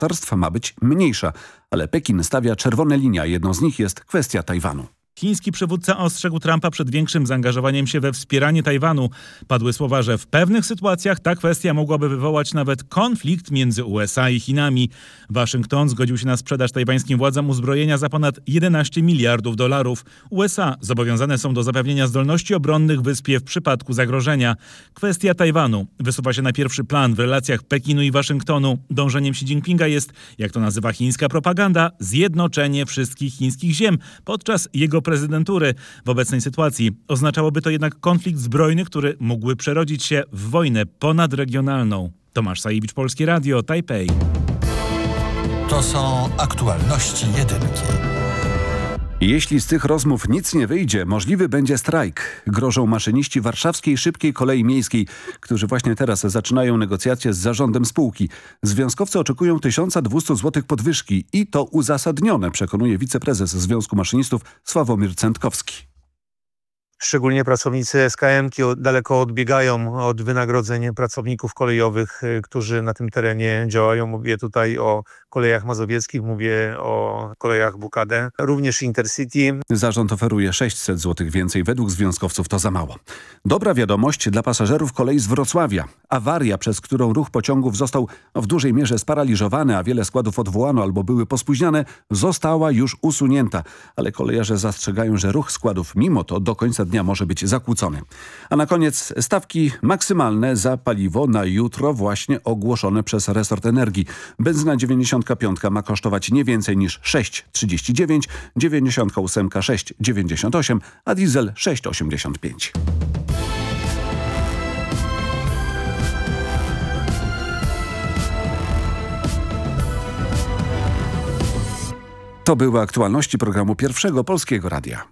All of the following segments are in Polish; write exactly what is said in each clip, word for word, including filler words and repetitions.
mocarstw ma być mniejsza, ale Pekin stawia czerwone linie, a jedną z nich jest kwestia Tajwanu. Chiński przywódca ostrzegł Trumpa przed większym zaangażowaniem się we wspieranie Tajwanu. Padły słowa, że w pewnych sytuacjach ta kwestia mogłaby wywołać nawet konflikt między U S A i Chinami. Waszyngton zgodził się na sprzedaż tajwańskim władzom uzbrojenia za ponad jedenaście miliardów dolarów. U S A zobowiązane są do zapewnienia zdolności obronnych wyspie w przypadku zagrożenia. Kwestia Tajwanu wysuwa się na pierwszy plan w relacjach Pekinu i Waszyngtonu. Dążeniem Xi Jinpinga jest, jak to nazywa chińska propaganda, zjednoczenie wszystkich chińskich ziem podczas jego prezydentury. W obecnej sytuacji oznaczałoby to jednak konflikt zbrojny, który mógłby przerodzić się w wojnę ponadregionalną. Tomasz Sajewicz, Polskie Radio, Tajpej. To są aktualności jedynki. Jeśli z tych rozmów nic nie wyjdzie, możliwy będzie strajk. Grożą maszyniści warszawskiej szybkiej kolei miejskiej, którzy właśnie teraz zaczynają negocjacje z zarządem spółki. Związkowcy oczekują tysiąc dwieście złotych podwyżki i to uzasadnione, przekonuje wiceprezes Związku Maszynistów Sławomir Cętkowski. Szczególnie pracownicy S K M-ki daleko odbiegają od wynagrodzeń pracowników kolejowych, którzy na tym terenie działają. Mówię tutaj o kolejach mazowieckich, mówię o kolejach W K D, również Intercity. Zarząd oferuje sześćset złotych więcej, według związkowców to za mało. Dobra wiadomość dla pasażerów kolei z Wrocławia. Awaria, przez którą ruch pociągów został w dużej mierze sparaliżowany, a wiele składów odwołano albo były pospóźniane, została już usunięta. Ale kolejarze zastrzegają, że ruch składów mimo to do końca dnia może być zakłócony. A na koniec stawki maksymalne za paliwo na jutro właśnie ogłoszone przez resort energii. Benzyna dziewięćdziesiąt pięć ma kosztować nie więcej niż sześć trzydzieści dziewięć, dziewięćdziesiąt osiem sześć dziewięćdziesiąt osiem, a diesel sześć osiemdziesiąt pięć. To były aktualności programu Pierwszego Polskiego Radia.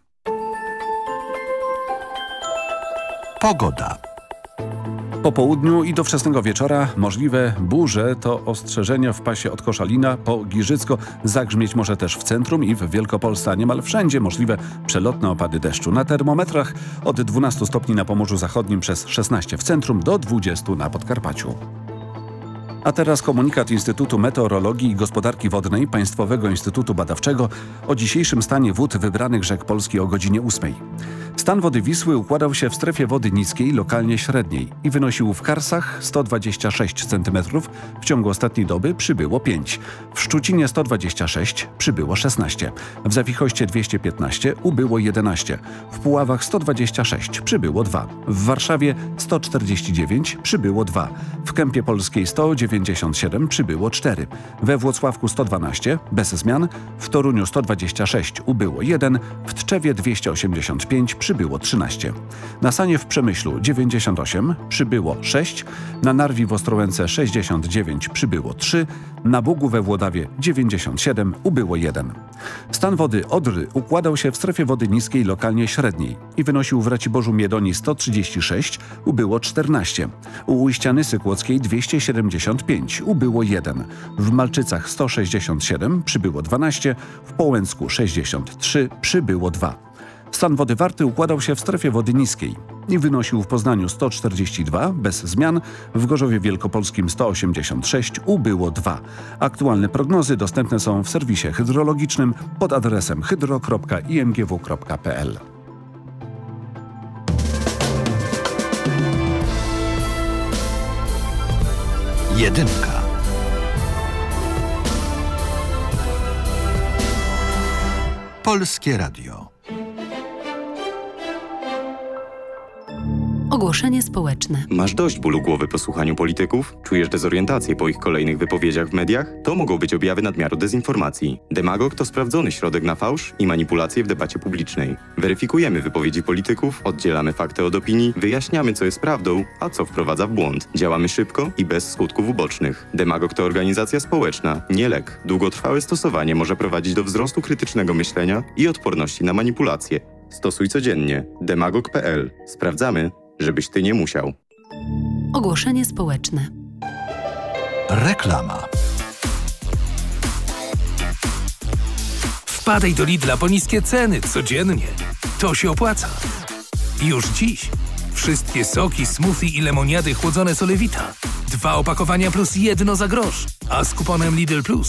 Pogoda. Po południu i do wczesnego wieczora możliwe burze to ostrzeżenia w pasie od Koszalina po Giżycko. Zagrzmieć może też w centrum i w Wielkopolsce, a niemal wszędzie możliwe przelotne opady deszczu. Na termometrach od dwunastu stopni na Pomorzu Zachodnim przez szesnaście w centrum do dwudziestu na Podkarpaciu. A teraz komunikat Instytutu Meteorologii i Gospodarki Wodnej Państwowego Instytutu Badawczego o dzisiejszym stanie wód wybranych rzek Polski o godzinie ósmej. Stan wody Wisły układał się w strefie wody niskiej, lokalnie średniej i wynosił w Karsach sto dwadzieścia sześć centymetrów, w ciągu ostatniej doby przybyło pięć. W Szczucinie sto dwadzieścia sześć, przybyło szesnaście. W Zawichoście dwieście piętnaście, ubyło jedenaście. W Puławach sto dwadzieścia sześć, przybyło dwa. W Warszawie sto czterdzieści dziewięć, przybyło dwa. W Kępie Polskiej sto dziewięćdziesiąt siedem, przybyło cztery. We Włocławku sto dwanaście, bez zmian. W Toruniu sto dwadzieścia sześć, ubyło jeden. W Tczewie dwieście osiemdziesiąt pięć, przybyło trzynaście. Na Sanie w Przemyślu dziewięćdziesiąt osiem, przybyło sześć. Na Narwi w Ostrołęce sześćdziesiąt dziewięć, przybyło trzy. Na Bugu we Włodawie dziewięćdziesiąt siedem, ubyło jeden. Stan wody Odry układał się w strefie wody niskiej, lokalnie średniej i wynosił w Raciborzu Miedonii sto trzydzieści sześć, ubyło czternaście. U ujścia Nysy Kłodzkiej dwieście siedemdziesiąt pięć, ubyło jeden. W Malczycach sto sześćdziesiąt siedem, przybyło dwanaście. W Połęcku sześćdziesiąt trzy, przybyło dwa. Stan wody Warty układał się w strefie wody niskiej i wynosił w Poznaniu sto czterdzieści dwa, bez zmian, w Gorzowie Wielkopolskim sto osiemdziesiąt sześć, ubyło dwa. Aktualne prognozy dostępne są w serwisie hydrologicznym pod adresem hydro kropka i m g w kropka p l. Jedynka. Polskie Radio. Ogłoszenie społeczne. Masz dość bólu głowy po słuchaniu polityków? Czujesz dezorientację po ich kolejnych wypowiedziach w mediach? To mogą być objawy nadmiaru dezinformacji. Demagog to sprawdzony środek na fałsz i manipulacje w debacie publicznej. Weryfikujemy wypowiedzi polityków, oddzielamy fakty od opinii, wyjaśniamy, co jest prawdą, a co wprowadza w błąd. Działamy szybko i bez skutków ubocznych. Demagog to organizacja społeczna, nie lek. Długotrwałe stosowanie może prowadzić do wzrostu krytycznego myślenia i odporności na manipulacje. Stosuj codziennie. demagog kropka p l. Sprawdzamy, żebyś ty nie musiał. Ogłoszenie społeczne. Reklama. Wpadaj do Lidla po niskie ceny codziennie. To się opłaca. Już dziś. Wszystkie soki, smoothie i lemoniady chłodzone Solewita. Dwa opakowania plus jedno za grosz. A A z kuponem Lidl Plus